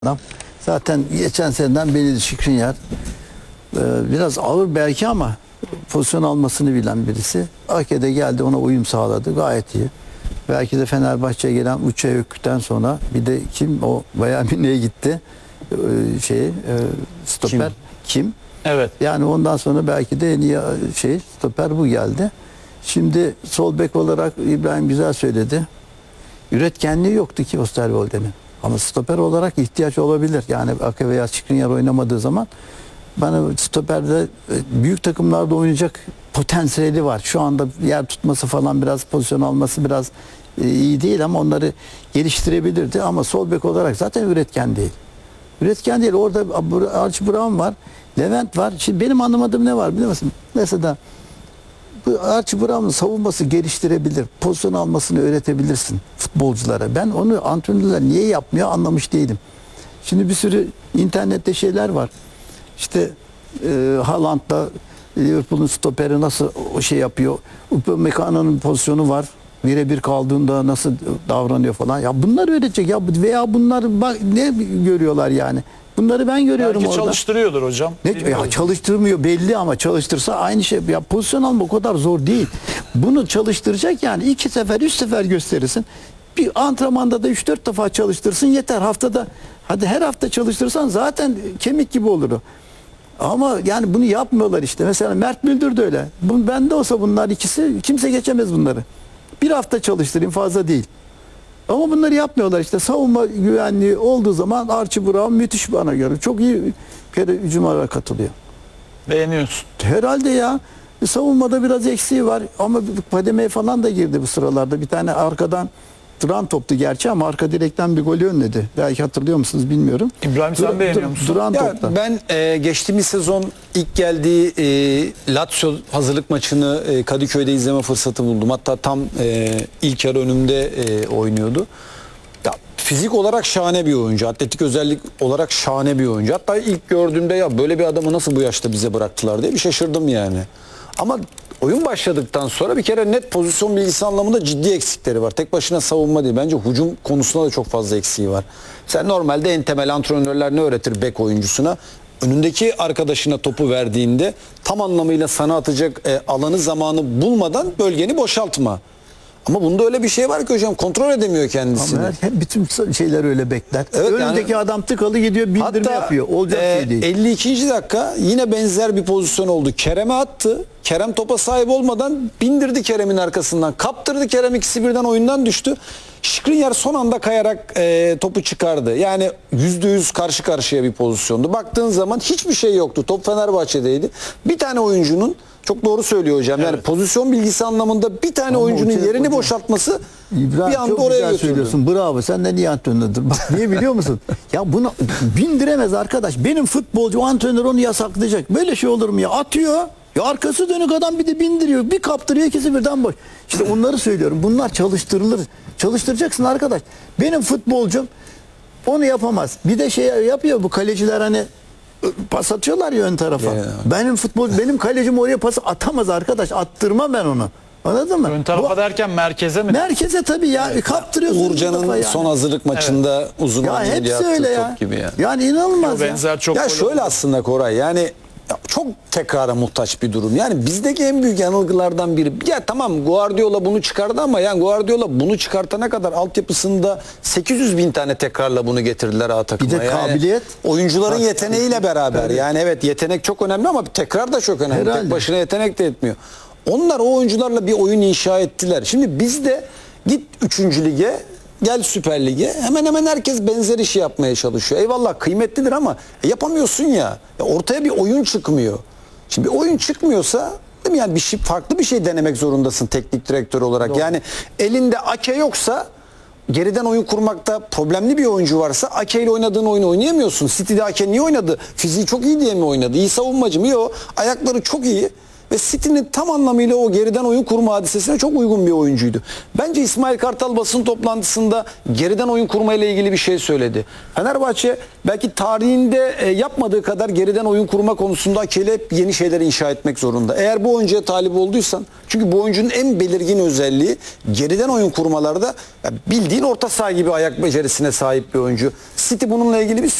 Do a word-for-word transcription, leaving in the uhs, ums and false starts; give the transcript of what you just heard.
adam. Zaten geçen seneden beri Skriniar ee, biraz ağır belki ama pozisyon almasını bilen birisi. Ake'de geldi, ona uyum sağladı. Gayet iyi. Belki de Fenerbahçe'ye gelen Uç'a Öykü'den sonra bir de kim o bayağı bir neye gitti? Ee, şey e, stoper kim? kim? Evet. Yani ondan sonra belki de en iyi şey stoper bu geldi. Şimdi sol bek olarak İbrahim güzel söyledi. Üretkenliği yoktu ki Osterwolde'nin. Ama stoper olarak ihtiyaç olabilir. Yani Ake veya Skriniar oynamadığı zaman bana stoperde büyük takımlarda oynayacak potansiyeli var. Şu anda yer tutması falan, biraz pozisyon alması biraz iyi değil ama onları geliştirebilirdi. Ama sol bek olarak zaten üretken değil. Üretken değil. Orada Archie Brown var. Levent var. Şimdi benim anlamadığım ne var biliyor musun? Mesela bu Archie Brown'un savunması geliştirebilir. Pozisyon almasını öğretebilirsin futbolculara. Ben onu antrenörler niye yapmıyor anlamış değilim. Şimdi bir sürü internette şeyler var. İşte e, Haaland'da Liverpool'un stoperi nasıl o şey yapıyor. Upamecano'nun pozisyonu var. Birebir kaldığında nasıl davranıyor falan. Ya bunlar öğretecek ya veya bunlar bak ne görüyorlar yani. Bunları ben görüyorum Belki orada. Çalıştırıyordur hocam. Ne, ya çalıştırmıyor belli ama çalıştırsa aynı şey. Ya pozisyon alma o kadar zor değil. Bunu çalıştıracak yani iki sefer, üç sefer gösterirsin. Bir antrenmanda da üç dört defa çalıştırsın yeter. Haftada hadi her hafta çalıştırsan zaten kemik gibi olur o. Ama yani bunu yapmıyorlar işte. Mesela Mert Müldür de öyle. Bu, bende olsa bunlar ikisi kimse geçemez bunları. Bir hafta çalıştırayım fazla değil. Ama bunları yapmıyorlar işte. Savunma güvenliği olduğu zaman Archie Brown müthiş bana göre. Çok iyi bir kere hücumlara katılıyor. Beğeniyorsun. Herhalde ya. Savunmada biraz eksiği var. Ama kademeye falan da girdi bu sıralarda. Bir tane arkadan duran toptu gerçi ama arka direkten bir golü önledi. Belki hatırlıyor musunuz bilmiyorum. İbrahim sen Dur, beğeniyor dur, musun? Duran Ya topta. ben e, geçtiğimiz sezon ilk geldiği e, Lazio hazırlık maçını e, Kadıköy'de izleme fırsatı buldum. Hatta tam e, ilk yarı önümde e, oynuyordu. Ya, fizik olarak şahane bir oyuncu. Atletik özellik olarak şahane bir oyuncu. Hatta ilk gördüğümde ya böyle bir adamı nasıl bu yaşta bize bıraktılar diye bir şaşırdım yani. Ama oyun başladıktan sonra bir kere net pozisyon bilgisi anlamında ciddi eksikleri var. Tek başına savunma değil. Bence hücum konusunda da çok fazla eksiği var. Sen normalde en temel antrenörler ne öğretir bek oyuncusuna? Önündeki arkadaşına topu verdiğinde tam anlamıyla sana atacak e, alanı zamanı bulmadan bölgeni boşaltma. Ama bunda öyle bir şey var ki hocam kontrol edemiyor kendisini. Ama her, bütün şeyler öyle bekler. Evet, önündeki yani, adam tıkalı gidiyor bildirme hatta, yapıyor. Olacak e, şey değil. elli ikinci dakika yine benzer bir pozisyon oldu. Kerem'e attı. Kerem topa sahip olmadan bindirdi Kerem'in arkasından. Kaptırdı Kerem, ikisi birden oyundan düştü. Skriniar son anda kayarak e, topu çıkardı. Yani yüzde yüz karşı karşıya bir pozisyondu. Baktığın zaman hiçbir şey yoktu. Top Fenerbahçe'deydi. Bir tane oyuncunun, çok doğru söylüyor hocam. Evet. Yani pozisyon bilgisi anlamında bir tane ama oyuncunun yerini hocam, boşaltması İbrahim, bir anda çok oraya güzel götürdü. Söylüyorsun. Bravo. Sen de niye antrenördür? Bak niye biliyor musun? Ya bunu bindiremez arkadaş. Benim futbolcu antrenör onu yasaklayacak. Böyle şey olur mu ya? Atıyor. Ya arkası dönük adam bir de bindiriyor. Bir kaptırıyor, ikisi birden boş. İşte onları söylüyorum. Bunlar çalıştırılır. Çalıştıracaksın arkadaş. Benim futbolcum onu yapamaz. Bir de şey yapıyor bu kaleciler, hani pas atıyorlar ya ön tarafa. Yeah. Benim futbol benim kalecim oraya pası atamaz arkadaş. Attırma ben onu. Anladın mı? Ön tarafa bu, derken merkeze mi? Merkeze tabii ya. Evet. Kaptırıyorsun. Uğurcan'ın yani son hazırlık maçında evet, uzun ya hepsi öyle ya. Top gibi yani. Yani inanılmaz ya. ya. Benzer çok ya şöyle oldu aslında Koray, yani çok tekrara muhtaç bir durum. Yani bizdeki en büyük yanılgılardan biri. Ya tamam Guardiola bunu çıkardı ama yani Guardiola bunu çıkartana kadar altyapısında sekiz yüz bin tane tekrarla bunu getirdiler A takıma. Bir de yani kabiliyet. Oyuncuların yeteneğiyle beraber. Evet. Yani evet, yetenek çok önemli ama tekrar da çok önemli. Herhalde. Tek başına yetenek de etmiyor. Onlar o oyuncularla bir oyun inşa ettiler. Şimdi bizde git üçüncü lige, gel Süper Lig'e, hemen hemen herkes benzer işi yapmaya çalışıyor. Eyvallah kıymetlidir ama e, yapamıyorsun ya. ya. Ortaya bir oyun çıkmıyor. Şimdi bir oyun çıkmıyorsa değil mi? Yani bir şey, farklı bir şey denemek zorundasın teknik direktör olarak. Doğru. Yani elinde Ake yoksa, geriden oyun kurmakta problemli bir oyuncu varsa Ake ile oynadığın oyunu oynayamıyorsun. City'de Ake niye oynadı? Fiziği çok iyi diye mi oynadı? İyi savunmacı mı? Yok. Ayakları çok iyi. ve City'nin tam anlamıyla o geriden oyun kurma hadisesine çok uygun bir oyuncuydu. Bence İsmail Kartal basın toplantısında geriden oyun kurma ile ilgili bir şey söyledi. Fenerbahçe belki tarihinde e, yapmadığı kadar geriden oyun kurma konusunda Akeli hep yeni şeyler inşa etmek zorunda. Eğer bu oyuncuya talip olduysan, çünkü bu oyuncunun en belirgin özelliği geriden oyun kurmalarda ya bildiğin orta saha gibi ayak becerisine sahip bir oyuncu. City bununla ilgili bir